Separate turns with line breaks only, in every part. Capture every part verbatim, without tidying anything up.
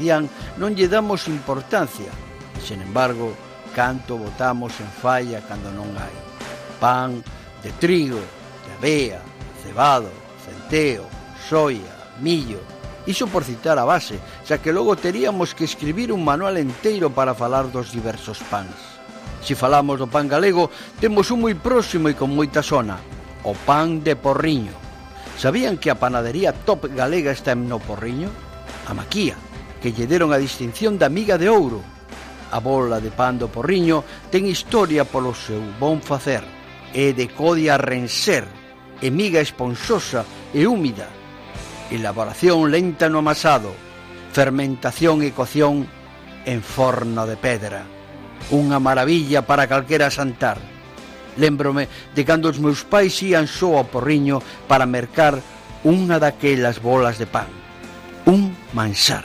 non lle damos importancia. Sen embargo, canto botamos en falla cando non hai. Pan de trigo, de avea, cebado, centeo, soia, millo. Iso por citar a base, xa que logo teríamos que escribir un manual enteiro para falar dos diversos pans. Se falamos do pan galego, temos un moi próximo e con moita sona, o pan de Porriño. Sabían que a panadería top galega está no Porriño? A Maquía, que lle deron a distinción de amiga de ouro. A bola de pan do Porriño ten historia polo seu bon facer, é de codia renser, e miga esponxosa e húmida. Elaboración lenta no amasado, fermentación e cocción en forno de pedra. Unha maravilla para calquera xantar. Lémbrome de cando os meus pais ían só ao Porriño para mercar unha daquelas bolas de pan. Un manxar.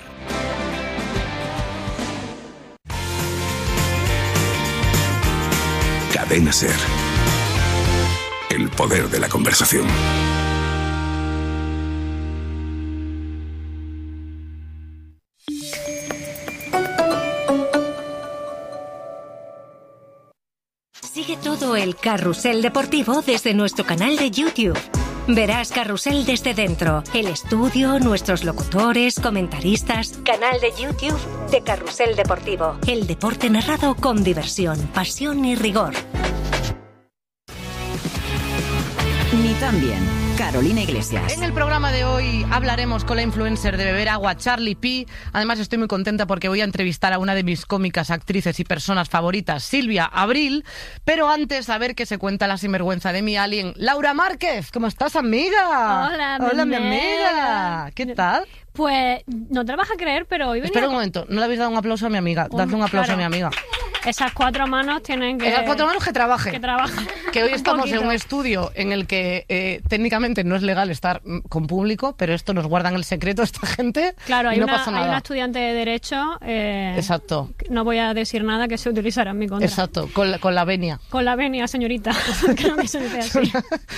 Cadena Ser. El poder de la conversación.
Sigue todo el carrusel deportivo desde nuestro canal de YouTube. Verás Carrusel desde dentro, el estudio, nuestros locutores, comentaristas. Canal de YouTube de Carrusel Deportivo. El deporte narrado con diversión, pasión y rigor.
Ni tan bien. Carolina Iglesias.
En el programa de hoy hablaremos con la influencer de beber agua, Charlie P. Además estoy muy contenta porque voy a entrevistar a una de mis cómicas, actrices y personas favoritas, Silvia Abril. Pero antes, a ver qué se cuenta la sinvergüenza de mi alien, Laura Márquez. ¿Cómo estás, amiga?
Hola,
Hola, mi
Meme.
amiga. ¿Qué tal?
Pues no te lo vas a creer, pero hoy venía...
Espera un momento, ¿no le habéis dado un aplauso a mi amiga?
Un-
Dadle un aplauso
claro.
a mi amiga.
Esas cuatro manos tienen que...
Esas cuatro manos que trabajen.
Que trabajen.
Que hoy
Un
estamos en
poquito.
un estudio en el que eh, técnicamente no es legal estar mm, con público, pero esto nos guardan el secreto esta gente.
Claro, hay,
y no
una,
pasa
hay
nada.
una estudiante de Derecho... eh,
Exacto.
No voy a decir nada que se utilizará en mi contra.
Exacto, con la, con la venia.
Con la venia, señorita. Que no me se dice así.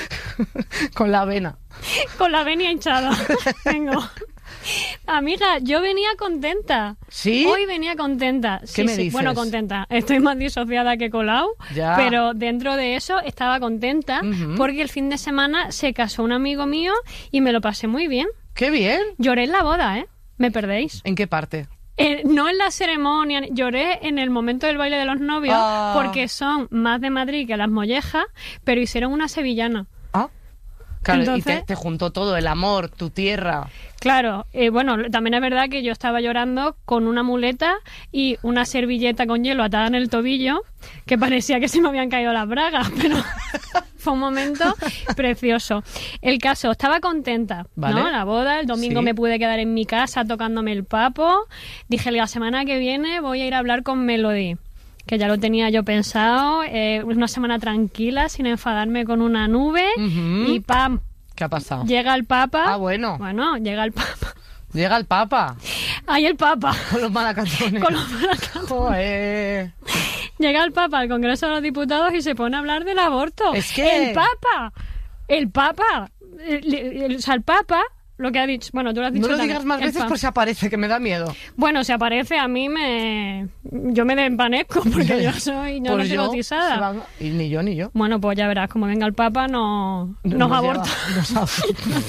Con la avena.
Con la venia hinchada. Vengo. Amiga, yo venía contenta.
¿Sí?
Hoy venía contenta. Sí,
¿Qué me
sí.
dices?
Bueno, contenta. Estoy más disociada que Colau.
Ya.
Pero dentro de eso estaba contenta
Ujú.
porque el fin de semana se casó un amigo mío y me lo pasé muy bien.
¡Qué bien!
Lloré en la boda, ¿eh? ¿Me perdéis?
¿En qué parte?
Eh, no en la ceremonia, lloré en el momento del baile de los novios
Ah.
porque son más de Madrid que las mollejas, pero hicieron una sevillana.
Ah, claro,
Entonces-
y te, te juntó todo, el amor, tu tierra.
Claro, eh, bueno, también es verdad que yo estaba llorando con una muleta y una servilleta con hielo atada en el tobillo, que parecía que se me habían caído las bragas, pero fue un momento precioso. El caso, estaba contenta,
Vale.
¿no? La boda, el domingo
Sí.
me pude quedar en mi casa tocándome el papo. Dije, la semana que viene voy a ir a hablar con Melody, que ya lo tenía yo pensado, eh, una semana tranquila, sin enfadarme con una nube,
Ujú.
y ¡pam!
¿Qué ha pasado?
Llega el Papa.
Ah, bueno.
Bueno, llega el Papa.
Llega el Papa.
Ahí el Papa.
Con los malacantones.
Con los malacantones.
Joder.
Llega el Papa al Congreso de los Diputados y se pone a hablar del aborto.
Es que-
El Papa. El Papa. El, el- o sea, el Papa, lo que ha dicho... Bueno, tú lo has dicho
No lo
también.
digas más
El
veces
Papa.
por si aparece, que me da miedo.
Bueno, si aparece a mí me... Yo me desvanezco porque yo soy... Yo no
Pues
soy
yo,
bautizada.
se van- y ni yo ni yo.
Bueno, pues ya verás, como venga el Papa no, nos
Nos
aborta.
lleva- nos aborta.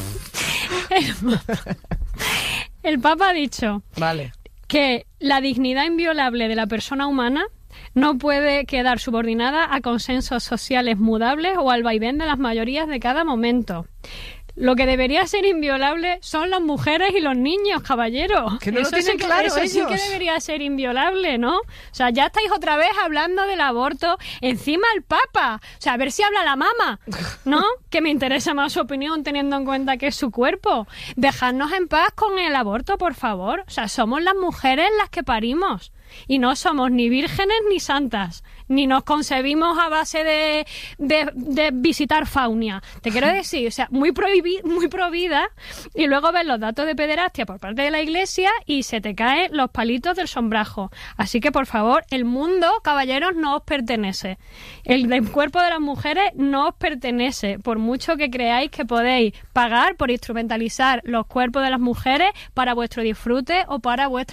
El Papa ha dicho
Vale.
que la dignidad inviolable de la persona humana no puede quedar subordinada a consensos sociales mudables o al vaivén de las mayorías de cada momento. Lo que debería ser inviolable son las mujeres y los niños, caballeros.
Que no lo
Eso
tienen
sí que-
claro
eso sí
ellos.
que debería ser inviolable, ¿no? O sea, ya estáis otra vez hablando del aborto. Encima el Papa. O sea, a ver si habla la mama, ¿no? Que me interesa más su opinión teniendo en cuenta que es su cuerpo. Dejadnos en paz con el aborto, por favor. O sea, somos las mujeres las que parimos. Y no somos ni vírgenes ni santas, ni nos concebimos a base de, de, de visitar faunia. Te quiero decir, o sea, muy prohibi, muy prohibida, y luego ves los datos de pederastia por parte de la Iglesia y se te caen los palitos del sombrajo. Así que, por favor, el mundo, caballeros, no os pertenece. El, el cuerpo de las mujeres no os pertenece, por mucho que creáis que podéis pagar por instrumentalizar los cuerpos de las mujeres para vuestro disfrute o para vuestra